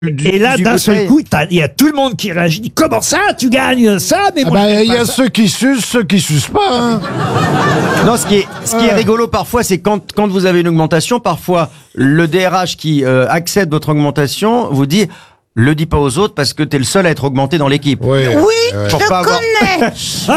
Et là, d'un seul coup, il y a tout le monde qui réagit. Comment ça, tu gagnes ça? Mais il y a ceux qui sucent, ceux qui sucent pas. Hein. Non, ce qui est rigolo parfois, c'est quand vous avez une augmentation, parfois le DRH qui accepte votre augmentation vous dit. Le dis pas aux autres parce que t'es le seul à être augmenté dans l'équipe. Oui, je connais.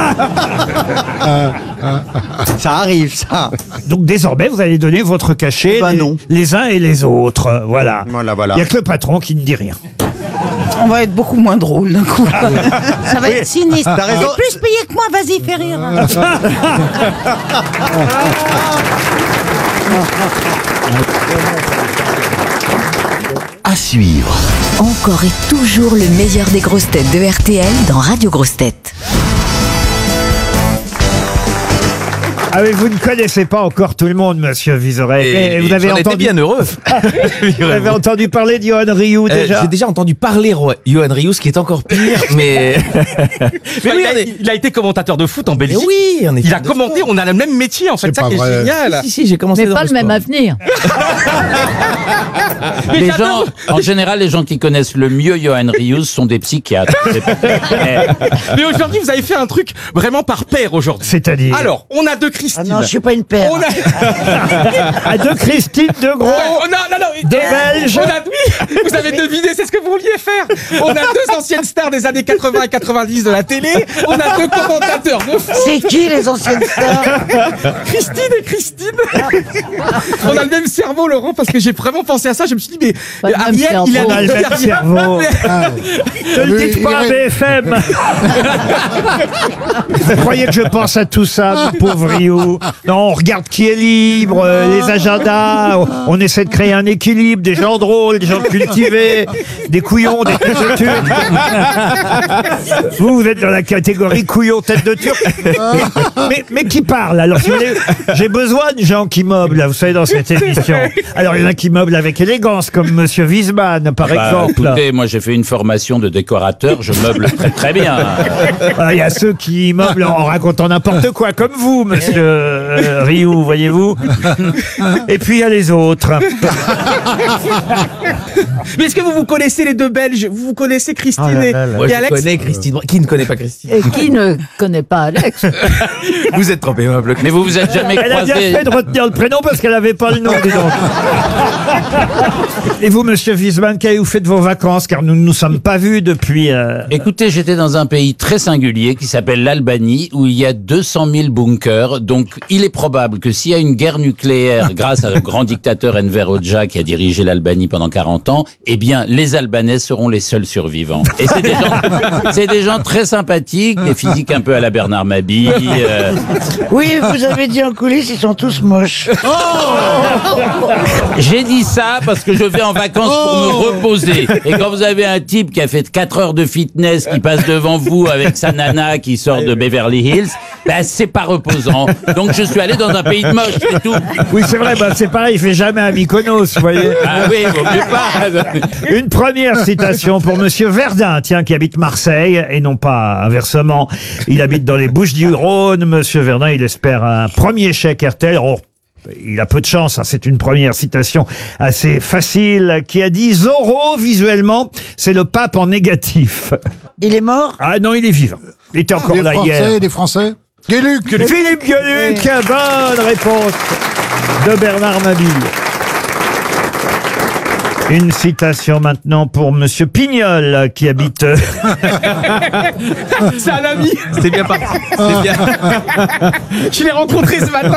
Ça arrive, ça. Donc désormais, vous allez donner votre cachet non. les uns et les autres. Voilà. Voilà. Il n'y a que le patron qui ne dit rien. On va être beaucoup moins drôle d'un coup. Ça va être sinistre. T'as raison. T'es plus payé que moi, vas-y, fais rire. À suivre. Encore et toujours le meilleur des grosses têtes de RTL dans Radio Grosses Têtes. Ah mais vous ne connaissez pas encore tout le monde, monsieur Vizorek. Et vous avez entendu bien heureux. Vous avez entendu parler de Johan Rioux déjà. J'ai déjà entendu parler Johan Rioux, ce qui est encore pire, mais oui, il a été commentateur de foot en Belgique. Oui, il a commenté, on a le même métier en fait, C'est ça pas qui est vrai. génial. Si, j'ai commencé Mais dans pas le même avenir. Les gens, en général, les gens qui connaissent le mieux Johan Rioux sont des psychiatres. Mais aujourd'hui, vous avez fait un truc vraiment par paire aujourd'hui. C'est-à-dire Alors, on a deux Christine. Ah non, je suis pas une paire. On a... à deux Christine, deux gros. non, Deux Belges. Oui, vous avez deviné, c'est ce que vous vouliez faire. On a deux anciennes stars des années 80 et 90 de la télé. On a deux commentateurs de foot. C'est qui les anciennes stars? Christine et Christine. On a le même cerveau, Laurent, parce que j'ai vraiment pensé à ça. Je me suis dit, mais Pas le même Ariel, cerveau. il a On a le même cerveau. Ne le dites pas à BFM. Vous croyez que je pense à tout ça, mon pauvre Rioux? Non, on regarde qui est libre, les agendas, on essaie de créer un équilibre, des gens drôles, des gens cultivés, des couillons, des têtes de turc. Vous êtes dans la catégorie couillon, tête de turc. Mais qui parle? Alors, si vous voulez, j'ai besoin de gens qui meublent, vous savez, dans cette émission. Alors, il y en a qui meublent avec élégance, comme Monsieur Wiesmann, par exemple. Écoutez, moi j'ai fait une formation de décorateur, je meuble très très bien. Il y a ceux qui meublent en racontant n'importe quoi, comme vous, monsieur Rioux, voyez-vous. Et puis il y a les autres. Mais est-ce que vous connaissez les deux Belges? Vous connaissez Christine Moi et je Alex? connais Christine. Qui ne connaît pas Christine? Et qui ne connaît pas Alex? Vous êtes trop aimable. Mais vous êtes jamais Elle a bien croisés. fait de retenir le prénom parce qu'elle n'avait pas le nom, dis donc. Et vous, monsieur Wiesmann, qu'avez-vous fait de vos vacances? Car nous ne nous sommes pas vus depuis... Écoutez, j'étais dans un pays très singulier qui s'appelle l'Albanie, où il y a 200 000 bunkers. Donc, il est probable que s'il y a une guerre nucléaire grâce à le grand dictateur Enver Hoxha qui a dirigé l'Albanie pendant 40 ans, eh bien, les Albanais seront les seuls survivants. Et c'est des gens très sympathiques, des physiques un peu à la Bernard Mabille. Oui, vous avez dit en coulisses, ils sont tous moches. J'ai dit ça parce que je vais en vacances pour me reposer. Et quand vous avez un type qui a fait 4 heures de fitness qui passe devant vous avec sa nana qui sort de Beverly Hills, ben c'est pas reposant. Donc je suis allé dans un pays de moche, c'est tout. Oui, c'est vrai, c'est pareil, il fait jamais à Mykonos, vous voyez. Ah oui, vaut mieux pas. Une première citation pour monsieur Verdun, tiens, qui habite Marseille, et non pas inversement. Il habite dans les Bouches-du-Rhône. Monsieur Verdun, il espère un premier chèque RTL. Oh, il a peu de chance, hein, c'est une première citation assez facile, qui a dit « Zorro, visuellement, c'est le pape en négatif. » Il est mort? Ah non, il est vivant. Il était encore là hier. Des Français. Gueluc. Philippe Gueluc, bonne réponse de Bernard Mabille. Une citation maintenant pour monsieur Pignol, qui habite... C'est un ami. C'est bien parti. C'est bien. Je l'ai rencontré ce matin.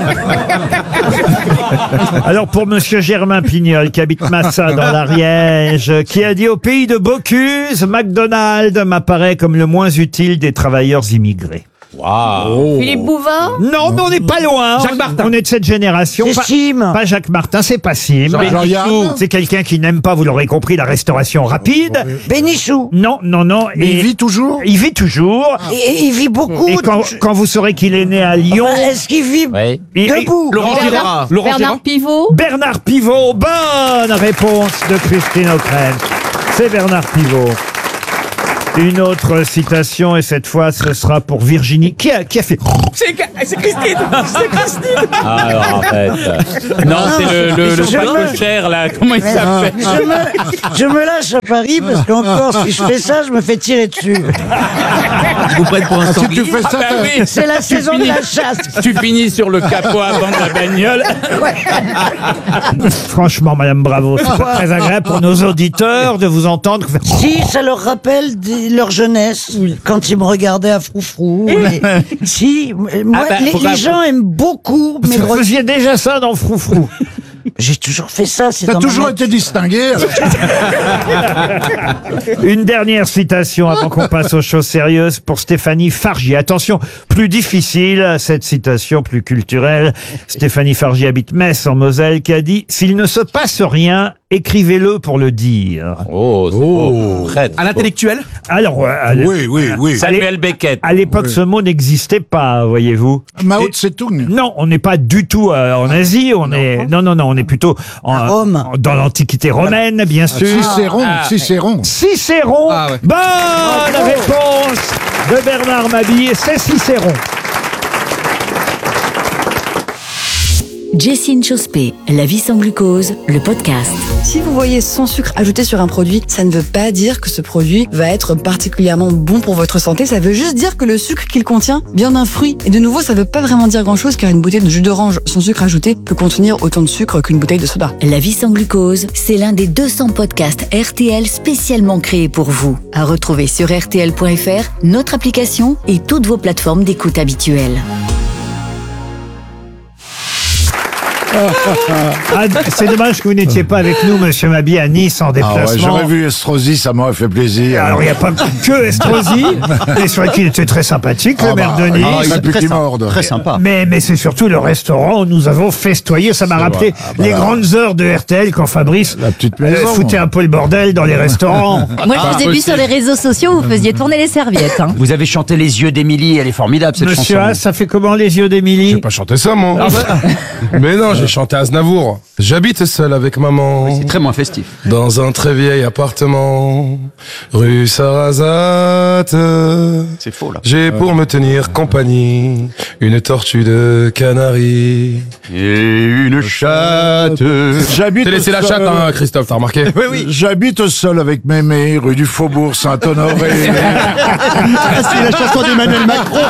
Alors pour monsieur Germain Pignol, qui habite Massa dans l'Ariège, qui a dit: au pays de Bocuse, McDonald's m'apparaît comme le moins utile des travailleurs immigrés. Waouh. Philippe Bouvard? Non, mais on n'est pas loin. Jacques Martin. On est de cette génération. C'est Sim. Pas Jacques Martin, c'est pas Sim. Jean-Yann. C'est quelqu'un qui n'aime pas, vous l'aurez compris, la restauration rapide. Bénichou. Non. Mais il vit toujours. Il vit toujours. Et il vit beaucoup. Et quand vous saurez qu'il est né à Lyon... Est-ce qu'il vit Ouais. debout? Laurent Gérard. Bernard Pivot? Bernard Pivot, bonne réponse de Christine O'Krent. C'est Bernard Pivot. Une autre citation, et cette fois, ce sera pour Virginie. Qui a fait... C'est Christine. C'est Christine. Ah, alors arrête. Non, c'est le pas cher, là. Comment il s'appelle? Je me lâche à Paris parce qu'encore, si je fais ça, je me fais tirer dessus. Vous prêtez pour un Si sanglier? tu fais ça, bah oui. C'est la saison de la chasse. Tu finis sur le capot avant de la bagnole. Franchement, Madame Bravo, c'est pas très agréable pour nos auditeurs de vous entendre. Si, ça leur rappelle leur jeunesse, quand ils me regardaient à froufrou. Si, moi, bah, les gens aiment beaucoup mes Vous faisiez déjà ça dans Froufrou. J'ai toujours fait ça. T'as toujours été distingué. alors. Une dernière citation avant qu'on passe aux choses sérieuses pour Stéphanie Fargier. Attention, plus difficile, cette citation plus culturelle. Stéphanie Fargier habite Metz en Moselle qui a dit « S'il ne se passe rien, écrivez-le pour le dire. » Arrête. Un intellectuel. Alors, Oui. Samuel Beckett. à l'époque, ce mot n'existait pas, voyez-vous. Mao Tse-tung. Non, on n'est pas du tout en Asie, on est on est plutôt Rome. dans l'Antiquité romaine, bien sûr. Cicéron. Cicéron. Ah ouais. Bonne réponse de Bernard Mabille, c'est Cicéron. Jessine Chospé, La vie sans glucose, le podcast. Si vous voyez sans sucre ajouté sur un produit, ça ne veut pas dire que ce produit va être particulièrement bon pour votre santé. Ça veut juste dire que le sucre qu'il contient vient d'un fruit. Et de nouveau, ça ne veut pas vraiment dire grand-chose car une bouteille de jus d'orange sans sucre ajouté peut contenir autant de sucre qu'une bouteille de soda. La vie sans glucose, c'est l'un des 200 podcasts RTL spécialement créés pour vous. À retrouver sur RTL.fr, notre application et toutes vos plateformes d'écoute habituelles. Ah, c'est dommage que vous n'étiez pas avec nous, monsieur Mabille, à Nice en Ah déplacement. ouais, j'aurais vu Estrosi, ça m'aurait fait plaisir. Alors, il n'y a pas que Estrosi, mais c'est vrai qu'il était très sympathique, le maire de Nice. il a plus qu'il morde. Très sympa. Mais c'est surtout le restaurant où nous avons festoyé. Ça m'a rappelé les grandes heures de RTL quand Fabrice La petite maison. foutait un peu le bordel dans les restaurants. Moi, je vous ai vu sur les réseaux sociaux, vous faisiez tourner les serviettes. Hein. Vous avez chanté Les yeux d'Émilie, elle est formidable cette Monsieur chanson. Haas, ça fait comment les yeux d'Émilie? J'ai pas chanté ça, moi. Mais non, j'ai chanté Aznavour. J'habite seul avec maman. C'est très moins festif. Dans un très vieil appartement, rue Sarrazate. C'est faux là. J'ai pour me tenir compagnie une tortue de Canaries. Et une chatte. J'habite T'as laissé la chatte, hein, Christophe, t'as remarqué? Oui. J'habite seul avec Mémé, rue du Faubourg Saint-Honoré. C'est la chanson d'Emmanuel Macron.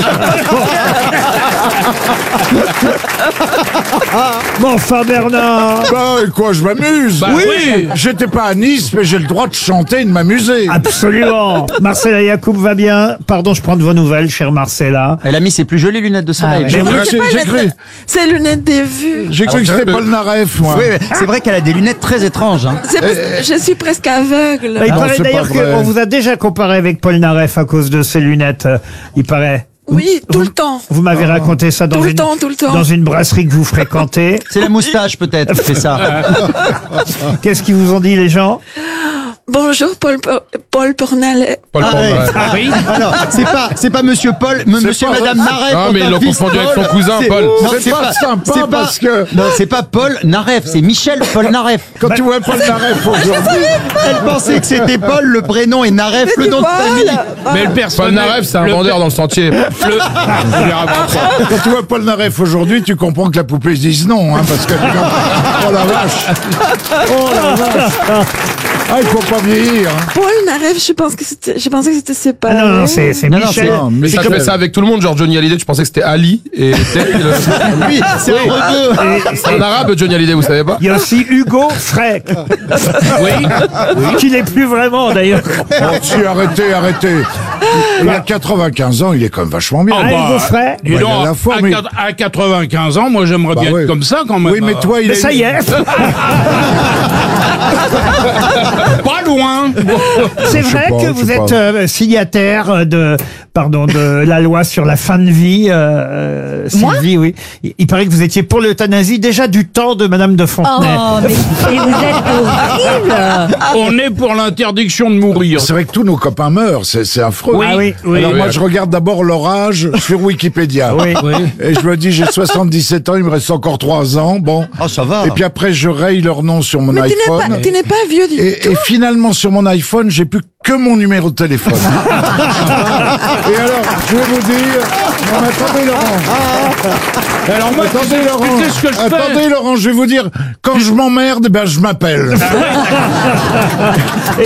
Bon, enfin, Bernard. Bah, et quoi, je m'amuse. oui. J'étais pas à Nice, mais j'ai le droit de chanter et de m'amuser. Absolument. Marcella Yacoub va bien. Pardon, je prends de vos nouvelles, chère Marcella. Elle a mis ses plus jolies lunettes de soleil. ouais. J'ai cru, C'est lunettes des vues. j'ai cru que c'était Paul Naref, moi. Oui, c'est vrai qu'elle a des lunettes très étranges. Hein. Je suis presque aveugle. Il Non, paraît c'est d'ailleurs pas vrai. qu'on vous a déjà comparé avec Paul Naref à cause de ses lunettes. Il paraît. Oui, tout le temps. Vous m'avez raconté ça dans Tout le une, temps, tout le temps. dans une brasserie que vous fréquentez. C'est la moustache peut-être qui fait ça. Qu'est-ce qu'ils vous ont dit, les gens? Bonjour, Paul Pornalet. Paul Pornalet. Oui. Alors, c'est pas monsieur Paul, monsieur et madame Naref. Non, mais ils l'ont confondu avec son cousin, C'est- Paul. Non, C'est pas sympa c'est pas- parce que Non, c'est pas Paul Naref, c'est Michel Paul Naref. quand tu vois Paul Naref aujourd'hui, Elle pensait que c'était Paul, le prénom, et Naref, le nom de famille. Mais le Paul Naref, c'est un vendeur dans le sentier. quand tu vois Paul Naref aujourd'hui, tu comprends que la poupée se dise non, hein, parce que oh la vache, oh la vache. Ah, il faut pas vieillir. Hein. Paul Naref, je pensais que c'était séparé. Ah non, c'est Michel. non, mais Ça fait ça avec tout le monde, genre Johnny Hallyday, tu pensais que c'était Ali et Oui, c'est heureux d'eux. c'est un arabe Johnny Hallyday, vous savez pas? Il y a aussi Hugo Frey. Oui. Qui n'est plus vraiment, d'ailleurs. Oh, si, arrêtez. Il a 95 ans, il est quand même vachement bien. Ah, Hugo Frey. Bah, il a la forme, mais- À 95 ans, moi j'aimerais Bah bien ouais. être comme ça quand même. Oui, mais toi, il Mais est. ça y est. Pas loin. C'est vrai pas, que je vous sais êtes pas. signataire de la loi sur la fin de vie. Sylvie, oui. Il paraît que vous étiez pour l'euthanasie déjà du temps de Madame de Fontenay. Oh, mais et vous êtes horrible. On est pour l'interdiction de mourir. C'est vrai que tous nos copains meurent, c'est affreux. Oui, ah oui, oui. Alors Oui. moi, je regarde d'abord leur âge sur Wikipédia. Oui. Et je me dis, j'ai 77 ans, il me reste encore 3 ans. Bon. Oh, ça va. Et puis après, je raye leur nom sur mon Mais iPhone. tu n'es pas vieux du tout. Et finalement, sur mon iPhone, j'ai plus que que mon numéro de téléphone. Et alors, je vais vous dire... Non, mais attendez, Laurent. Alors moi, Attendez, Laurent. tu sais ce que je fais. Attendez, Laurent, je vais vous dire, quand je m'emmerde, ben, je m'appelle.